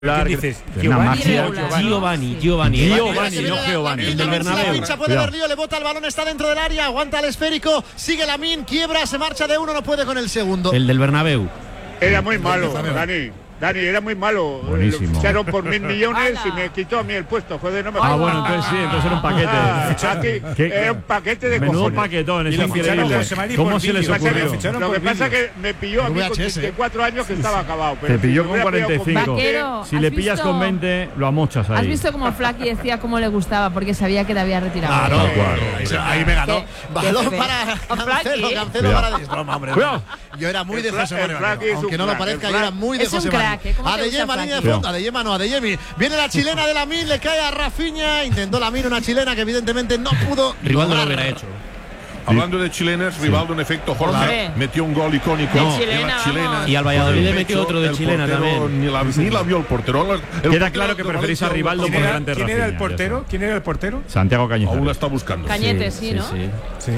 ¿Quién dices? Giovanni, no Giovanni. El del Bernabéu. La pincha, puede ver lío, le bota el balón, está dentro del área, aguanta el esférico, sigue Lamine, quiebra, se marcha de uno, no puede con el segundo. El del Bernabéu. Era muy malo, Dani, era muy malo. Buenísimo. Lo ficharon por 1.000 millones y me quitó a mí el puesto. Joder, no me bueno, entonces sí, entonces era un paquete. Era un paquete de menudo cojones. paquetón, es increíble. ¿Cómo se les ocurrió? Lo que pasa es que me pilló a mí con 34 años que estaba acabado. Te pilló con 45. Vaquero, si le pillas con 20, lo amochas ahí. ¿Has visto cómo Flaky decía cómo le gustaba? Porque sabía que te había retirado. Ahí me ganó. Balón qué para Cancelo para Di. Broma, hombre. Yo era muy de José Manuel, aunque no lo parezca, yo era muy de José Manuel. Adeyemi, línea de fondo, Adeyemi. Viene la chilena de Lamine, le cae a Rafinha. Intentó Lamine una chilena que evidentemente no pudo. Rivaldo lo hubiera hecho. Hablando de chilenas, Rivaldo en efecto, Jorge metió un gol icónico de la chilena. Y al Valladolid le metió otro de chilena también. Ni la vio el portero. Queda claro que preferís a Rivaldo por delante de Rafinha. ¿Quién era el portero? Santiago Cañete. Aún la está buscando. Cañete, sí, ¿no? Sí.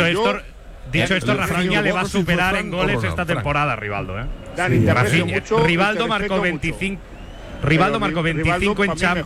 Dicho esto, Rafinha le va a superar en goles esta temporada, Rivaldo. Dani, te aprecio mucho. Rivaldo marcó 25. Rivaldo marcó 25 en Champions.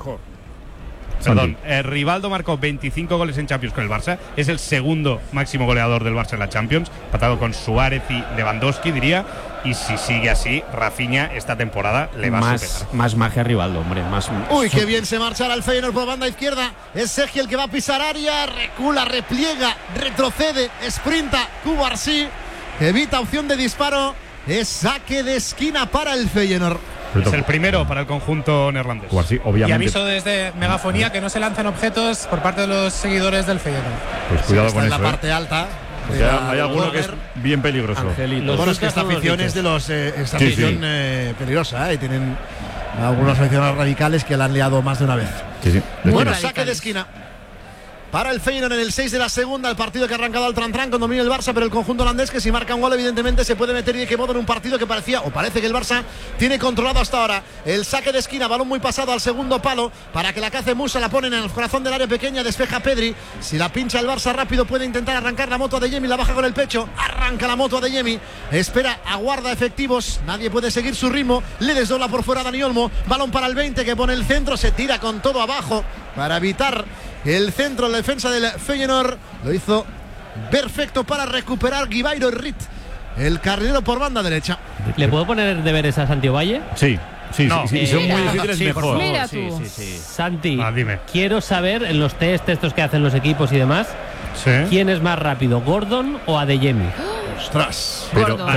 Perdón, Rivaldo marcó 25 goles en Champions con el Barça. Es el segundo máximo goleador del Barça en la Champions, empatado con Suárez y Lewandowski, diría. Y si sigue así, Rafinha esta temporada le va a superar. Más magia Rivaldo, hombre. Uy, qué bien se marchará el Feyenoord por banda izquierda. Es Sergi el que va a pisar área. Recula, repliega, retrocede, sprinta. Cubarsí evita opción de disparo. Es saque de esquina para el Feyenoord. Es el primero para el conjunto neerlandés. Sí, obviamente. Y aviso desde Megafonía que no se lanzan objetos por parte de los seguidores del Feyenoord. Pues cuidado con en eso. la parte alta. Hay alguno que es bien peligroso. Bueno, es que esta afición es de los. Esta afición peligrosa, y tienen algunos aficionados radicales que la han liado más de una vez. Bueno, saque de esquina para el Feyenoord en el 6 de la segunda, el partido que ha arrancado al Trantrán con dominio el Barça, pero el conjunto holandés que si marca un gol evidentemente se puede meter y de qué modo en un partido que parecía o parece que el Barça tiene controlado hasta ahora. El saque de esquina, balón muy pasado al segundo palo para que la cace Musa, la ponen en el corazón del área pequeña, despeja Pedri. Si la pincha el Barça rápido puede intentar arrancar la moto de Adeyemi, la baja con el pecho, arranca la moto de Adeyemi, espera, aguarda efectivos, nadie puede seguir su ritmo, le desdobla por fuera Dani Olmo, balón para el 20 que pone el centro, se tira con todo abajo para evitar el centro, la defensa del Feyenoord. Lo hizo perfecto para recuperar Guibairo Rit, el carrilero por banda derecha. ¿Le puedo poner deberes a Santi Ovalle? Sí. Sí, si son muy difíciles, mejor. Mira tú. Santi, dime. Quiero saber en los estos que hacen los equipos y demás, ¿quién es más rápido, Gordon o Adeyemi? Ostras. Gordon.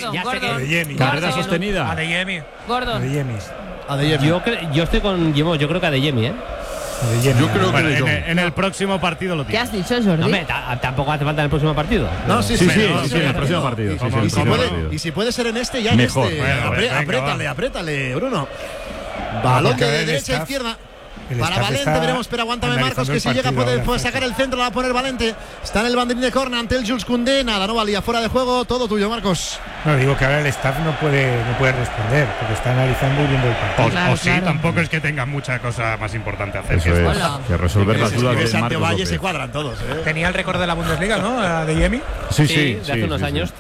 Carrera sostenida. Adeyemi. Gordon. Adeyemi. Yo estoy con Jimbo, yo creo que Adeyemi, Yo creo que en el próximo partido lo ¿Qué tiene. has dicho, Jordi? No, tampoco hace falta en el próximo partido. No, sí, en el próximo partido. Y si puede ser en este, ya mejor. En este. Apriétale, Bruno. Balón de derecha a izquierda. Para Valente, veremos, pero aguántame Marcos, que si llega puede sacar el centro, la va a poner Valente. Está en el banderín de córner ante el Jules Koundé, nada, no valía, fuera de juego, todo tuyo, Marcos. No, digo que ahora el staff no puede responder, porque está analizando y viendo el partido. O sí, tampoco es que tengan mucha cosa más importante a hacer. Eso es, que resolver las dudas de Santiago Marcos Valle se López. cuadran todos. Tenía el récord de la Bundesliga, ¿no? Adeyemi. Sí, de hace unos años,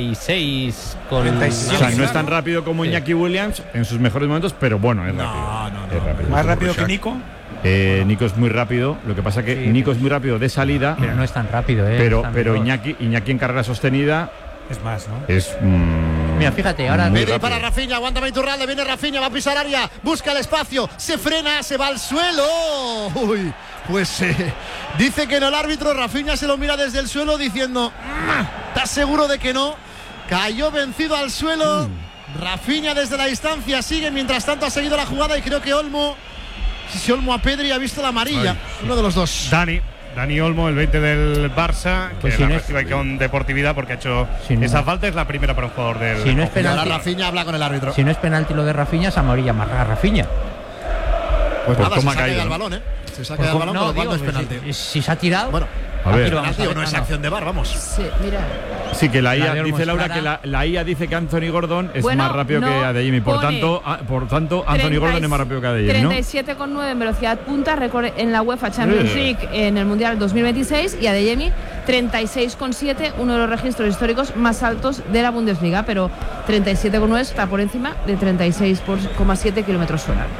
36 con 36. O sea, no es tan rápido como Iñaki Williams en sus mejores momentos, pero bueno, es rápido. Más rápido que Nico. Nico es muy rápido, lo que pasa que Nico es muy rápido de salida, pero no es tan rápido, pero Iñaki en carrera sostenida es más, ¿no? Es mira, fíjate, ahora para Rafinha, aguántame Iturralde, viene Rafinha, va a pisar área, busca el espacio, se frena, se va al suelo. Uy, pues dice que no el árbitro, Rafinha se lo mira desde el suelo diciendo, ¿estás seguro de que no? Cayó vencido al suelo. Rafinha desde la distancia sigue, mientras tanto ha seguido la jugada y creo que Olmo a Pedri ha visto la amarilla. Uno de los dos. Dani Olmo, el 20 del Barça, pues que la recibe con deportividad porque ha hecho esa falta, es la primera para un jugador del. Si no es penalti, ahora Rafinha habla con el árbitro. Si no es penalti lo de Rafinha, es amarilla más Rafinha. Pues nada, se saca del balón, Se saca del balón, no, cuando es penalti. Si se ha tirado. Bueno, a ver. No es acción de VAR, vamos. Sí, mira. Sí, que la IA dice Laura que la IA dice que Anthony Gordon es más rápido que Adeyemi. Por tanto, Anthony Gordon es más rápido que Adeyemi, ¿no? 37,9 en velocidad punta, récord en la UEFA Champions League en el Mundial 2026, y Adeyemi 36,7, uno de los registros históricos más altos de la Bundesliga, pero 37,9 está por encima de 36,7 kilómetros hora.